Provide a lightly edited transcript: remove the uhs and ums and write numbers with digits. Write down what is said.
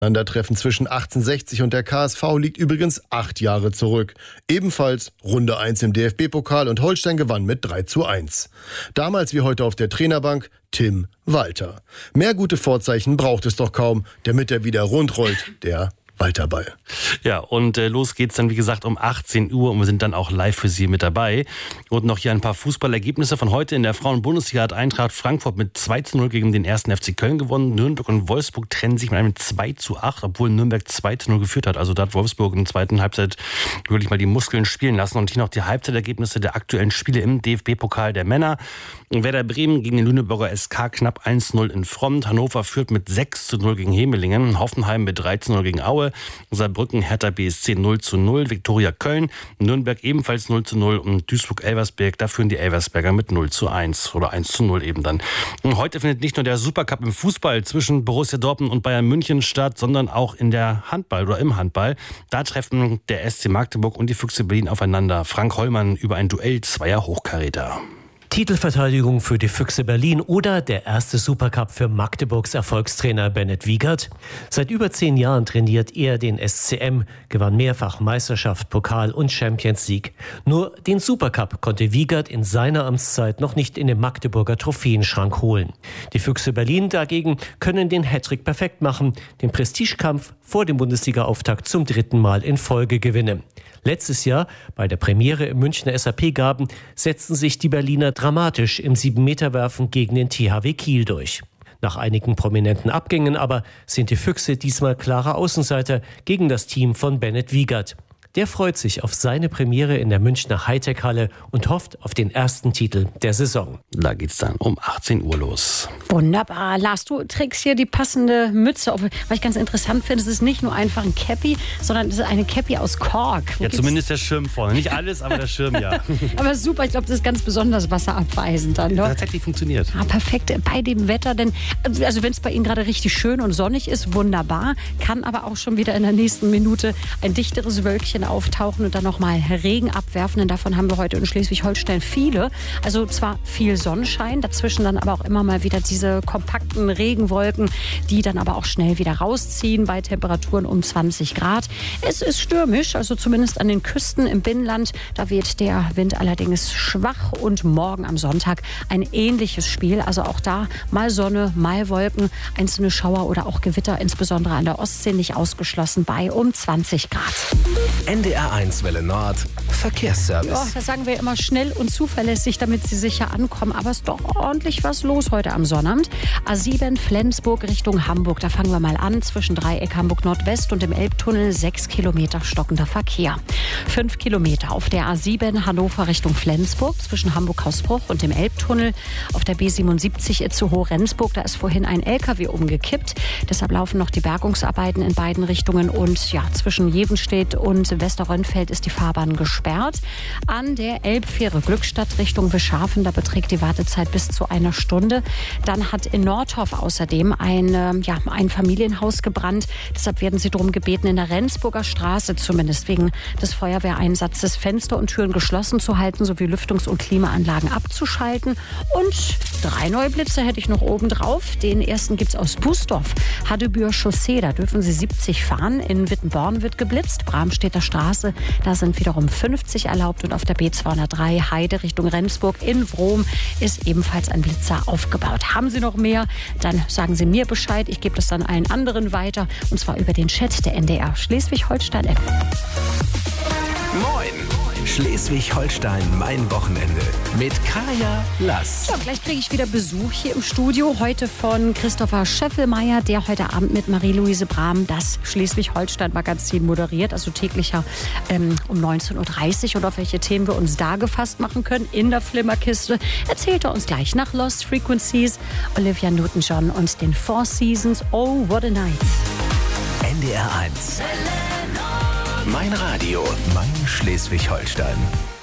Aufeinandertreffen zwischen 1860 und der KSV liegt übrigens 8 Jahre zurück. Ebenfalls Runde 1 im DFB-Pokal und Holstein gewann mit 3:1. Damals wie heute auf der Trainerbank Tim Walter. Mehr gute Vorzeichen braucht es doch kaum, damit er wieder rund rollt, der Walterball. Ja, und los geht's dann, wie gesagt, um 18 Uhr und wir sind dann auch live für Sie mit dabei. Und noch hier ein paar Fußballergebnisse von heute. In der Frauen-Bundesliga hat Eintracht Frankfurt mit 2:0 gegen den 1. FC Köln gewonnen. Nürnberg und Wolfsburg trennen sich mit einem 2:8, obwohl Nürnberg 2:0 geführt hat. Also da hat Wolfsburg in der zweiten Halbzeit wirklich mal die Muskeln spielen lassen. Und hier noch die Halbzeitergebnisse der aktuellen Spiele im DFB-Pokal der Männer. Werder Bremen gegen den Lüneburger SK knapp 1:0 in Frommt. Hannover führt mit 6:0 gegen Hemelingen. Hoffenheim mit 13:0 gegen Aue. Saarbrücken, Hertha BSC 0:0, Viktoria Köln, Nürnberg ebenfalls 0:0 und Duisburg-Elversberg, da führen die Elversberger mit 0:1 oder 1:0 eben dann. Und heute findet nicht nur der Supercup im Fußball zwischen Borussia Dortmund und Bayern München statt, sondern auch in der Handball oder im Handball. Da treffen der SC Magdeburg und die Füchse Berlin aufeinander. Frank Hollmann über ein Duell zweier Hochkaräter. Titelverteidigung für die Füchse Berlin oder der erste Supercup für Magdeburgs Erfolgstrainer Bennett Wiegert? Seit über 10 Jahren trainiert er den SCM, gewann mehrfach Meisterschaft, Pokal und Champions League. Nur den Supercup konnte Wiegert in seiner Amtszeit noch nicht in den Magdeburger Trophäenschrank holen. Die Füchse Berlin dagegen können den Hattrick perfekt machen, den Prestigekampf vor dem Bundesliga-Auftakt zum 3. Mal in Folge gewinnen. Letztes Jahr bei der Premiere im Münchner SAP-Garten setzten sich die Berliner dramatisch im 7-Meter-Werfen gegen den THW Kiel durch. Nach einigen prominenten Abgängen aber sind die Füchse diesmal klare Außenseiter gegen das Team von Bennett Wiegert. Der freut sich auf seine Premiere in der Münchner Hightech-Halle und hofft auf den ersten Titel der Saison. Da geht's dann um 18 Uhr los. Wunderbar. Lars, du trägst hier die passende Mütze. Was ich ganz interessant finde, es ist nicht nur einfach ein Cappy, sondern es ist eine Cappy aus Kork. Ja, zumindest der Schirm vorne. Nicht alles, aber der Schirm, ja. Aber super, ich glaube, das ist ganz besonders wasserabweisend dann. Ne? Tatsächlich funktioniert. Ah, perfekt. Bei dem Wetter, denn also wenn es bei Ihnen gerade richtig schön und sonnig ist, wunderbar. Kann aber auch schon wieder in der nächsten Minute ein dichteres Wölkchen auftauchen und dann nochmal Regen abwerfen. Denn davon haben wir heute in Schleswig-Holstein viele. Also zwar viel Sonnenschein, dazwischen dann aber auch immer mal wieder diese kompakten Regenwolken, die dann aber auch schnell wieder rausziehen bei Temperaturen um 20 Grad. Es ist stürmisch, also zumindest an den Küsten im Binnenland. Da weht der Wind allerdings schwach und morgen am Sonntag ein ähnliches Spiel. Also auch da mal Sonne, mal Wolken, einzelne Schauer oder auch Gewitter, insbesondere an der Ostsee nicht ausgeschlossen bei um 20 Grad. NDR1 Welle Nord, Verkehrsservice. Ja, da sagen wir immer schnell und zuverlässig, damit Sie sicher ankommen. Aber es ist doch ordentlich was los heute am Sonnabend. A7 Flensburg Richtung Hamburg. Da fangen wir mal an. Zwischen Dreieck Hamburg Nordwest und dem Elbtunnel 6 Kilometer stockender Verkehr. 5 Kilometer auf der A7 Hannover Richtung Flensburg. Zwischen Hamburg-Hausbruch und dem Elbtunnel. Auf der B77 Itzehoe-Rendsburg. Da ist vorhin ein LKW umgekippt. Deshalb laufen noch die Bergungsarbeiten in beiden Richtungen. Und ja, zwischen Jevenstedt und Westerrönfeld ist die Fahrbahn gesperrt. An der Elbfähre Glückstadt Richtung Wischhafen, da beträgt die Wartezeit bis zu 1 Stunde. Dann hat in Nordhoff außerdem ein Familienhaus gebrannt. Deshalb werden Sie darum gebeten, in der Rendsburger Straße zumindest wegen des Feuerwehreinsatzes Fenster und Türen geschlossen zu halten, sowie Lüftungs- und Klimaanlagen abzuschalten. Und 3 neue Blitze hätte ich noch oben drauf. Den ersten gibt es aus Bußdorf, Haddebüher Chaussee. Da dürfen Sie 70 fahren. In Wittenborn wird geblitzt. Bramstedter Straße, da sind wiederum 50 erlaubt. Und auf der B203 Heide Richtung Rendsburg in Wrom ist ebenfalls ein Blitzer aufgebaut. Haben Sie noch mehr? Dann sagen Sie mir Bescheid. Ich gebe das dann allen anderen weiter. Und zwar über den Chat der NDR Schleswig-Holstein-App. Moin! Schleswig-Holstein, mein Wochenende. Mit Kaya Lass. Ja, gleich kriege ich wieder Besuch hier im Studio. Heute von Christopher Scheffelmeier, der heute Abend mit Marie-Louise Brahm das Schleswig-Holstein-Magazin moderiert. Also täglicher um 19.30 Uhr. Und auf welche Themen wir uns da gefasst machen können in der Flimmerkiste, erzählt er uns gleich nach Lost Frequencies, Olivia Newton-John und den Four Seasons. Oh, what a night. NDR 1. Mein Radio, mein Schleswig-Holstein.